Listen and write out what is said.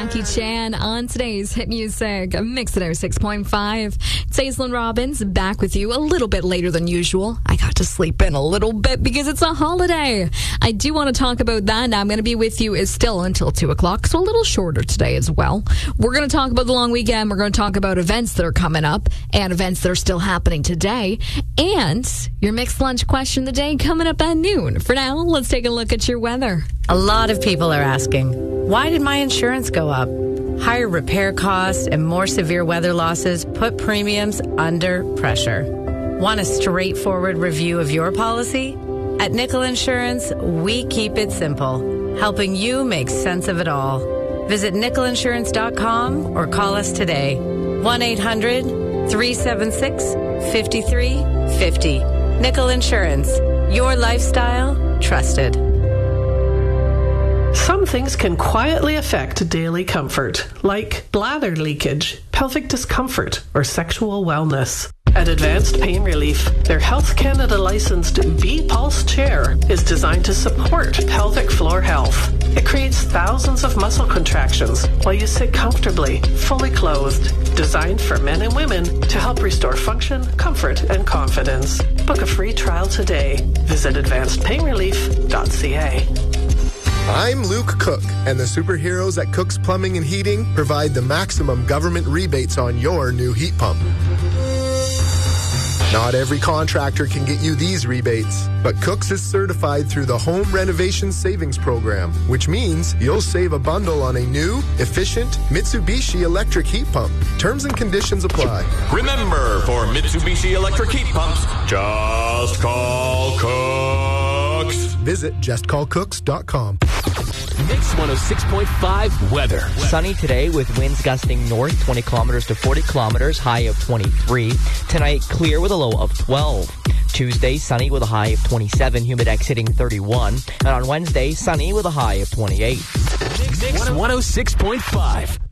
Jackie Chan on today's Hit Music Mix at 6.5. It's Aislinn Robbins back with you a little bit later than usual. I got to sleep in a little bit because it's a holiday. I do want to talk about that. Now I'm going to be with you still until 2 o'clock, so a little shorter today as well. We're going to talk about the long weekend. We're going to talk about events that are coming up and events that are still happening today. And your mixed lunch question of the day coming up at noon. For now, let's take a look at your weather. A lot of people are asking, why did my insurance go up? Higher repair costs and more severe weather losses put premiums under pressure. Want a straightforward review of your policy? At Nickel Insurance, we keep it simple, helping you make sense of it all. Visit nickelinsurance.com or call us today. 1-800-376-5350. Nickel Insurance, your lifestyle, trusted. Some things can quietly affect daily comfort, like bladder leakage, pelvic discomfort, or sexual wellness. At Advanced Pain Relief, their Health Canada licensed B-Pulse chair is designed to support pelvic floor health. It creates thousands of muscle contractions while you sit comfortably, fully clothed. Designed for men and women to help restore function, comfort, and confidence. Book a free trial today. Visit advancedpainrelief.ca. I'm Luke Cook, and the superheroes at Cook's Plumbing and Heating provide the maximum government rebates on your new heat pump. Not every contractor can get you these rebates, but Cook's is certified through the Home Renovation Savings Program, which means you'll save a bundle on a new, efficient Mitsubishi electric heat pump. Terms and conditions apply. Remember, for Mitsubishi electric heat pumps, just call Cook's. Visit justcallcooks.com. Mix 106.5 weather. Sunny today with winds gusting north 20 kilometers to 40 kilometers, high of 23. Tonight, clear with a low of 12. Tuesday, sunny with a high of 27, humidex hitting 31. And on Wednesday, sunny with a high of 28. Mix 106.5.